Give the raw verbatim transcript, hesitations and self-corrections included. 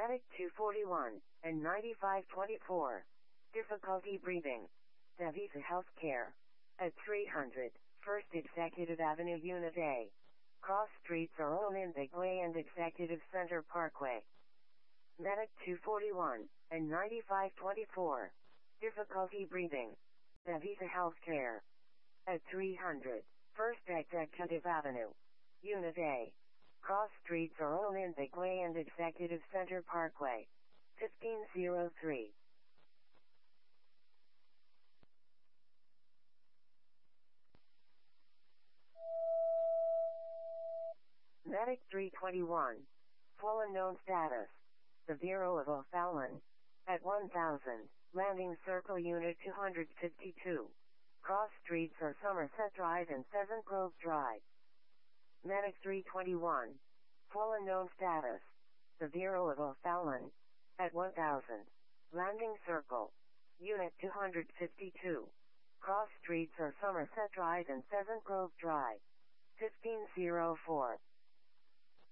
Medic two forty-one and ninety-five twenty-four. Difficulty breathing. Davisa Healthcare. At three hundred, First Executive Avenue Unit A. Cross streets are Olympic Way and Executive Center Parkway. Medic two forty-one and ninety-five twenty-four. Difficulty breathing. Davisa Healthcare. At three hundred, First Executive Avenue. Unit A. Cross streets are Olympic Way and Executive Center Parkway. fifteen oh three. Medic three twenty-one. Full unknown status. The Bureau of O'Fallon. At one thousand, Landing Circle Unit two fifty-two. Cross streets are Somerset Drive and Pheasant Grove Drive. Medic three twenty-one. Full unknown status. The Bureau of O'Fallon. At one thousand, Landing Circle. Unit two fifty-two. Cross streets are Somerset Drive and Pheasant Grove Drive. fifteen oh four.